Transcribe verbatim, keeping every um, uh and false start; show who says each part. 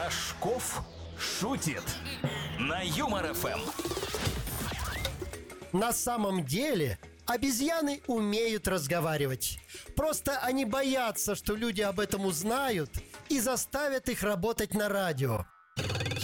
Speaker 1: Рожков шутит на Юмор ФМ.
Speaker 2: На самом деле обезьяны умеют разговаривать. Просто они боятся, что люди об этом узнают и заставят их работать на радио.